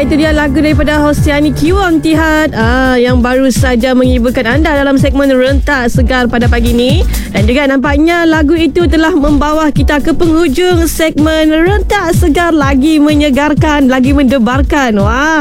Itu dia lagu daripada Hosiani Kiwon Tihad yang baru saja menghiburkan anda dalam segmen Rentak Segar pada pagi ini. Dan juga nampaknya lagu itu telah membawa kita ke penghujung segmen Rentak Segar. Lagi menyegarkan, lagi mendebarkan. Wah.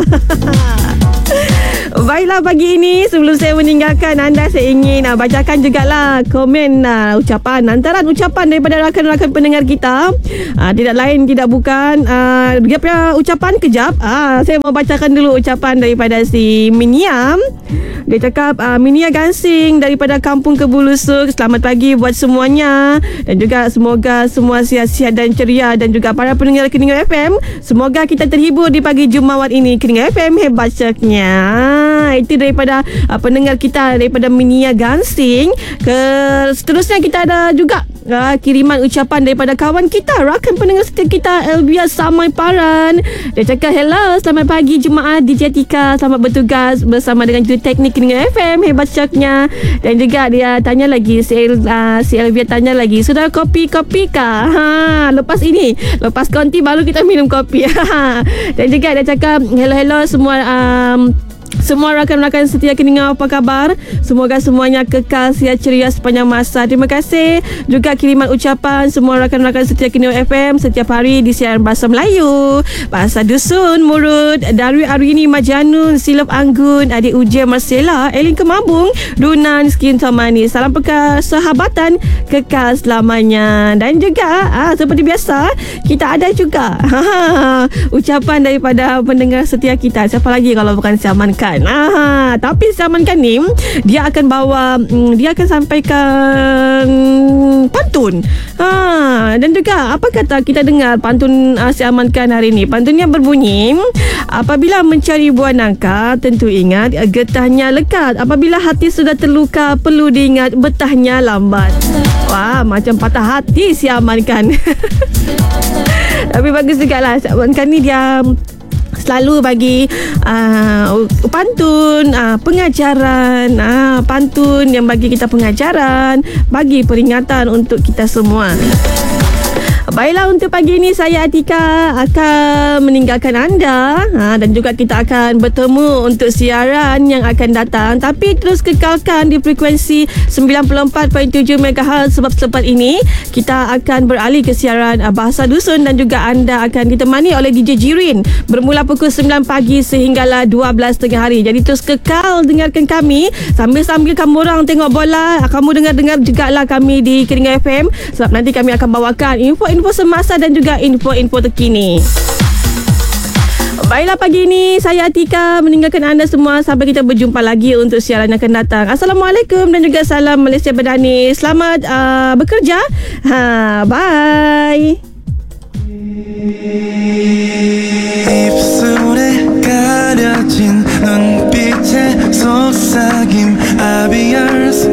Baiklah, pagi ini sebelum saya meninggalkan anda, saya ingin bacakan jugalah komen ucapan, antaran ucapan daripada rakan-rakan pendengar kita. Tidak lain tidak bukan dia punya ucapan kejap. Saya mau bacakan dulu ucapan daripada si Miniam. Dia cakap, Minia Gansing daripada Kampung Kebulusuk, selamat pagi buat semuanya. Dan juga semoga semua sihat-sihat dan ceria. Dan juga para pendengar Keningau FM, semoga kita terhibur di pagi Jumaat ini. Keningau FM hebat ceknya. Itu daripada pendengar kita daripada Minia Gansing. Seterusnya kita ada juga kiriman ucapan daripada kawan kita, rakan pendengar setia kita, Elvia Samai Paran. Dia cakap, hello, selamat pagi Jumaat DJ Tika, selamat bertugas bersama dengan juru teknik Keningau FM hebat caknya. Dan juga dia tanya lagi, si Elvia tanya lagi, sudah kopi kah? Lepas konti baru kita minum kopi. Dan juga dia cakap, hello semua rakan-rakan setia Keningau, apa khabar? Semoga semuanya kekal sihat ceria sepanjang masa. Terima kasih juga kiriman ucapan semua rakan-rakan setia Keningau FM setiap hari di siaran Bahasa Melayu, Bahasa Dusun, Murut, Darwi Arini Majanun, Silap Anggun, Adik Ujian Marcella, Elin Kemabung, Dunan Skin Tomani. Salam persahabatan kekal selamanya. Dan juga seperti biasa, kita ada juga ucapan daripada pendengar setia kita. Siapa lagi kalau bukan Saman Khan? Tapi Saman Khan ni dia akan bawa, dia akan sampaikan pantun. Dan juga apa kata kita dengar pantun si Aman Khan hari ni. Pantunnya berbunyi, apabila mencari buah nangka, tentu ingat getahnya lekat. Apabila hati sudah terluka, perlu diingat betahnya lambat. Wah, macam patah hati si Aman Khan. Tapi bagus jugalah, si Aman Khan ni dia selalu bagi pantun, pengajaran, pantun yang bagi kita pengajaran, bagi peringatan untuk kita semua. Baiklah, untuk pagi ini saya Atika akan meninggalkan anda dan juga kita akan bertemu untuk siaran yang akan datang. Tapi terus kekalkan di frekuensi 94.7 MHz sebab selepas ini kita akan beralih ke siaran Bahasa Dusun dan juga anda akan ditemani oleh DJ Jirin bermula pukul 9 pagi sehinggalah 12 tengah hari. Jadi terus kekal dengarkan kami sambil-sambil kamu orang tengok bola. Kamu dengar jugalah kami di Keningau FM sebab nanti kami akan bawakan info semasa dan juga info-info terkini. Baiklah, pagi ini saya Atika meninggalkan anda semua sampai kita berjumpa lagi untuk siaran yang akan datang. Assalamualaikum dan juga salam Malaysia Berdani. Selamat bekerja. Bye. 입술에 가려진 눈빛에 속삭임 I'll be yours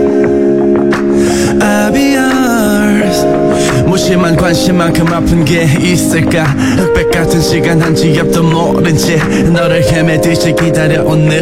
무심한 관심만큼 아픈 게 있을까 흑백 같은 시간 한 지 앞도 모른 채 너를 헤매듯이 기다려온 늘